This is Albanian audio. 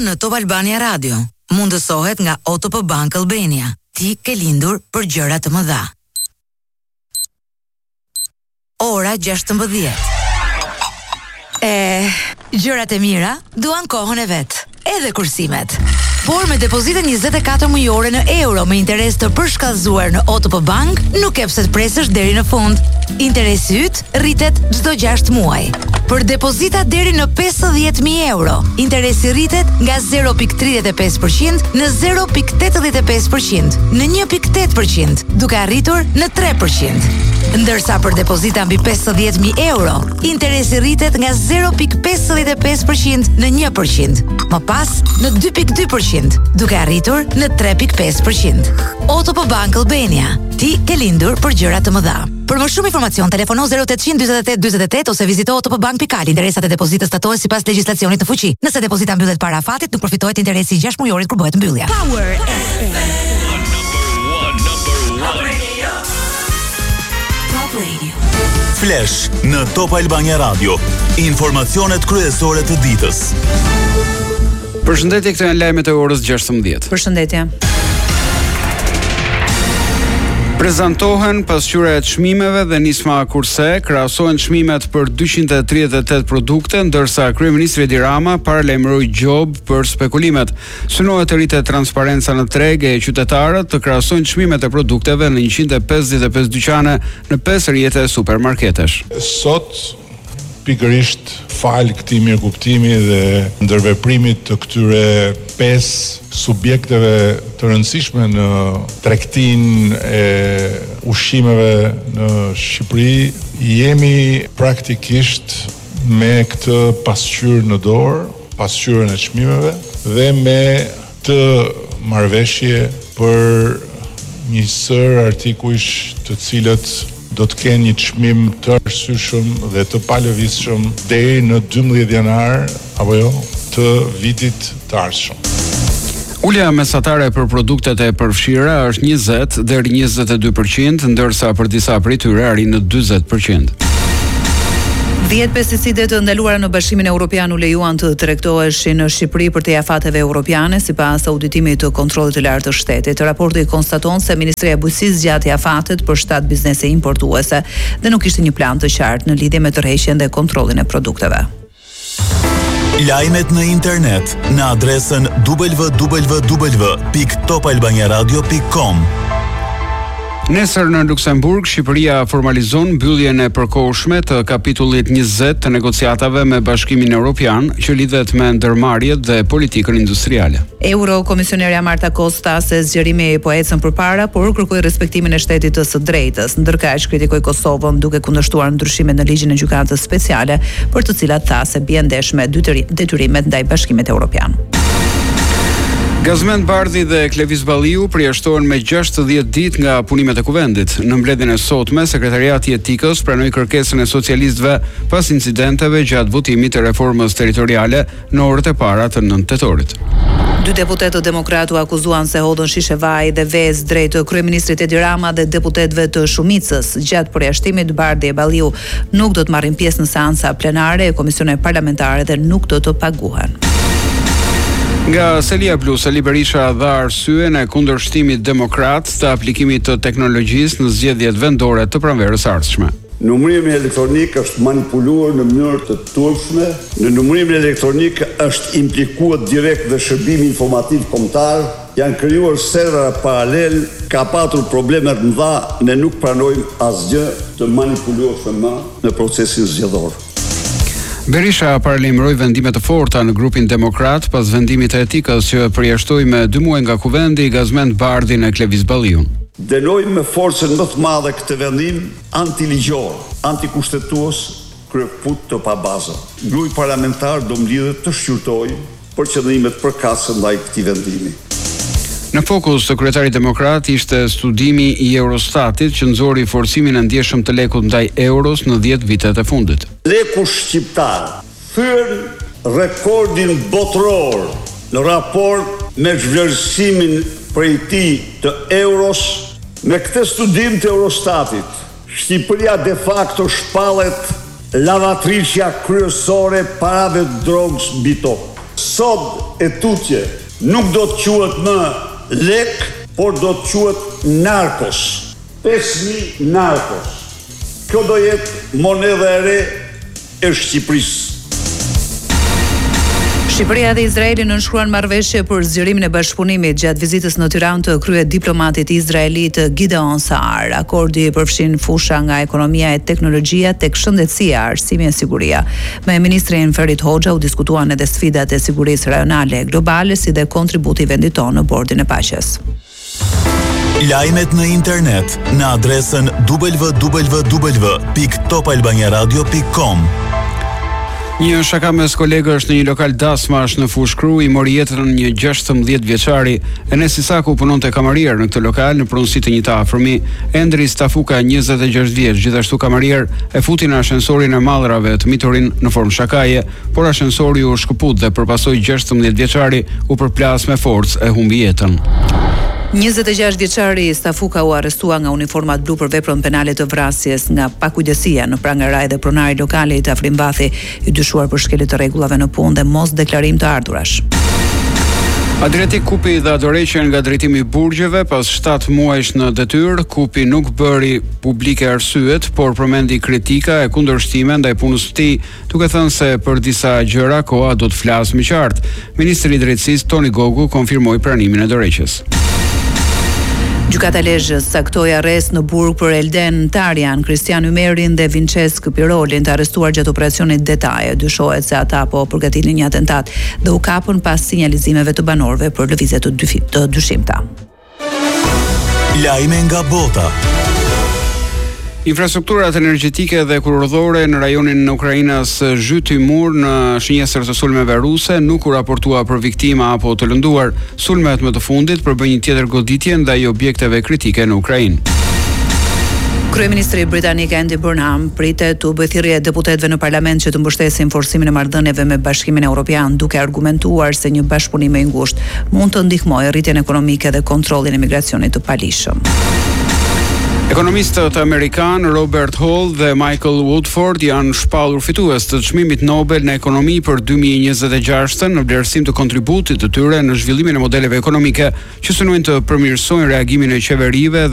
në Top Albania Radio. Mundësohet nga OTP Bank Albania. Ti ke lindur për gjëra të mëdha. Ora 16. Gjërat e mira duan kohën e vet, edhe kursimet. Por me depozitën 24 mujore në euro me interes të përshkallëzuar në OTP Bank, nuk e pse të presësh deri në fund. Interesi yt rritet çdo 6 muaj. Për depozita deri në 50.000 euro, interesi rritet nga 0.35% në 0.85%, në 1.8%, duke arritur në 3%. Ndërsa për depozita mbi 50.000 euro, interesi rritet nga 0.55% në 1%, më pas në 2.2%, duke arritur në 3.5%. OTP Bank Albania. Ti ke lindur për gjëra të mëdha. Për më shumë informacion, telefono 0800 48 48 ose vizito otpbank.al. Interesat e depozitës statohen sipas legjislacionit në fuqi. Nëse depozita mbyllet para afatit, nuk përfitohet interesi i 6 mujorit kur bëhet mbyllja. Power FM. Top Radio. Flash në Top Albania Radio. Informacionet kryesore të ditës. Përshëndetje, këto janë lajmet e orës 16. Përshëndetje. Prezantohen pasqyrat e çmimeve dhe nisma kurse, krahasohen çmimet për 238 produkte, ndërsa kryeministri Edi Rama paralajmëroi gjobë për spekulimet. Synohet të rritet transparenca në tregë e qytetarët të krahasojnë çmimet e produkteve në 155 dyqane në 5 rrjete supermarketesh. Sot pikërisht fal këtij mirëkuptimi dhe ndërveprimit të këtyre 5 subjekteve të rëndësishme në tregtinë e ushqimeve në Shqipëri, jemi praktikisht me këtë pasqyrë në dorë, pasqyrën e çmimeve dhe me të marrëveshje për një sër artikujsh të cilët do të kenë një çmim të arsyeshëm dhe të palëvizshëm deri në 12 janar apo jo të vitit të ardhshëm. Ulja mesatare për produktet e përfshira është 20 deri 22%, ndërsa për disa prej tyre arrin në 40%. 10 pesticide të ndaluara në Bashkimin Evropian u lejuan të tregtoheshin në Shqipëri për të jafateve europiane sipas auditimit të kontrollit të lartë të shtetit. Raporti konstaton se Ministria e Bujqësisë zgjat jafatet për 7 biznese importuese dhe nuk ishte një plan të qartë në lidhje me tërheqjen dhe kontrollin e produkteve. Lajmet në internet në adresën www.topalbaniaradio.com. Nesër në Luksemburg, Shqipëria formalizon mbylljen e përkohshme të kapitullit 20 të negociatave me Bashkimin Evropian që lidhet me ndërmarrjet dhe politikën industriale. Eurokomisionerja Marta Costa se zgjerimi po ecën përpara, por kërkoi respektimin e shtetit të së drejtës, ndërkaq kritikoi Kosovën duke kundërshtuar ndryshimet në ligjin e gjykatës speciale, për të cilat tha se bien ndesh me detyrimet ndaj Bashkimit Evropian. Gazmend Bardhi dhe Klevis Balliu përjashtohen me 60 ditë nga punimet e kuvendit. Në mbledhjen e sotme, Sekretariati i Etikës pranoi kërkesën e socialistëve pas incidenteve gjatë votimit të reformës territoriale në orët e para të 9 tetorit. 2 deputetë demokratë u akuzuan se hodhën shishe vaj dhe vezë drejt kryeministrit Edi Rama dhe deputetëve të shumicës. Gjatë përjashtimit, Bardhi e Balliu nuk do të marrin pjesë në seanca plenare e komisioneve parlamentare dhe nuk do të paguhen. Nga Selia Plus, Ali Berisha dha arsyen e kundërshtimit demokrat të aplikimit të teknologjisë në zgjedhjet vendore të pranverës ardhshme. Numërimi elektronik është manipuluar në mënyrë të turpshme. Në numërimin elektronik është implikuar direkt dhe shërbimi informativ kombëtar. Janë krijuar servera paralel, ka patur probleme të mëdha, ne nuk pranojmë asgjë të manipuluar më në procesin zgjedhor. Berisha paralajmëroi vendime të forta në grupin demokrat pas vendimit të etikës që përjashtoi me 2 muaj nga kuvendi Gazmend Bardhin e Klevis Balliun. Denojmë me forcën më të madhe këtë vendim antiligjor, antikushtetues, kryefut të pabazë. Grupi parlamentar do mblidhet të shqyrtojë për qëllimet përkatëse ndaj këtij vendimi. Në fokus të kryetarit demokrat ishte studimi i Eurostatit që nxori forcimin e ndjeshëm të lekut ndaj euros në 10 vitet e fundit. Leku shqiptar thyrë rekordin botror në raport me zhvlerësimin prej tij të euros. Me këtë studim të Eurostatit, Shqipëria de facto shpallet lavatriçja kryesore parave drogës mbi tokë. Sot e tutje nuk do të quhet më lek, por do të quhet narkos. 5.000 narkos. Kjo do jetë monedha e re e Shqipërisë. Shqipëria dhe Izraeli nënshkruan marrëveshje për zgjerimin e bashkëpunimit gjatë vizitës në Tiranë të kryet diplomatit izraelit Gideon Saar. Akordi përfshin fusha nga ekonomia e teknologjia tek shëndetësia, arsimi e siguria. Me ministrin Ferit Hoxha u diskutuan edhe sfidat e sigurisë rajonale e globale si dhe kontributi i vendit tonë në bordin e paqes. Lajmet në internet në adresën www.topalbaniaradio.com. Një shaka mes kolegësh në një lokal dasmash në Fushë Kru i mori jetën një 16 vjeçari. Enes Isaku punonte kamarier në këtë lokal në pronësi të një të afërmi. Endri Stafuka, 26 vjeç, gjithashtu kamarier, e futi në ashensorin e mallrave të miturin në formë shakaje, por ashensori u shkëput dhe përpasoi 16 vjeçari u përplas me forcë e humbi jetën. 26 vjeçari Stafuka u arrestua nga uniformat blu për veprën penale të vrasjes nga pakujdesia në prangaraj dhe pronari lokale i të Afrimbathi, i dyshuar për shkelje të rregullave në punë dhe mos deklarim të ardhurash. Adriatic Kupi dhe adoreqen nga drejtimi i burgjeve pas 7 muajsh në detyrë. Kupi nuk bëri publike arsyet, por përmendi kritika e kundërshtime ndaj punës së tij, duke thënë se për disa gjëra koha do të flasë më qartë. Ministri i Drejtësisë Toni Gogu konfirmoi pranimin e dorëqjes. Gjykata Lezhës saktoi arrest në burg për Elden Tarjan, Kristian Ymerin dhe Vincesk Pirolin, të arrestuar gjatë operacionit Detaje. Dyshohet se ata po përgatitnin një atentat dhe u kapën pas sinjalizimeve të banorëve për lëvizje të dyshimta. Lajme nga bota. Infrastrukturat energjetike dhe kurorëdhore në rajonin në Ukrainas Zhytomyr në shenjesër të sulmeve ruse nuk u raportua për viktima apo të lënduar. Sulmet më të fundit përbën një tjetër goditje ndaj objekteve kritike në Ukrainë. Kryeministri britanik Andy Burnham pritet të bëjë thirrje deputetëve në parlament që të mbështesin forcimin e marrëdhënieve me Bashkimin Evropian, duke argumentuar se një bashkëpunim më i ngushtë mund të ndihmojë rritjen ekonomike dhe kontrollin e migracionit të palishëm. Ekonomistët amerikan Robert Hall dhe Michael Woodford janë shpallur fitues të çmimit Nobel në ekonomi për 2026 në vlerësim të kontributit të tyre në zhvillimin e modeleve ekonomike që synojnë të përmirësojnë reagimin e qeverive